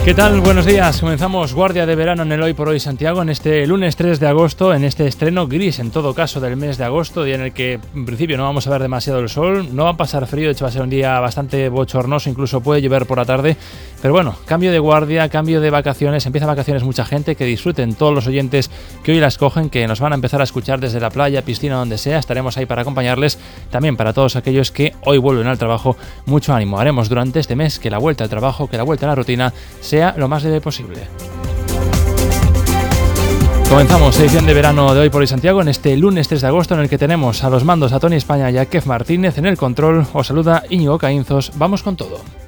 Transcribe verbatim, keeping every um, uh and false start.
¿Qué tal? Buenos días. Comenzamos Guardia de Verano en el Hoy por Hoy Santiago en este lunes tres de agosto, en este estreno gris en todo caso del mes de agosto, día en el que en principio no vamos a ver demasiado el sol, no va a pasar frío, de hecho va a ser un día bastante bochornoso, incluso puede llover por la tarde, pero bueno, cambio de guardia, cambio de vacaciones, empieza vacaciones mucha gente, que disfruten todos los oyentes que hoy las cogen, que nos van a empezar a escuchar desde la playa, piscina, donde sea, estaremos ahí para acompañarles, también para todos aquellos que hoy vuelven al trabajo, mucho ánimo, haremos durante este mes que la vuelta al trabajo, que la vuelta a la rutina sea lo más leve posible. Comenzamos edición de verano de Hoy por Hoy Santiago en este lunes tres de agosto en el que tenemos a los mandos a Tony España y a Kev Martínez. En el control os saluda Íñigo Caínzos. Vamos con todo.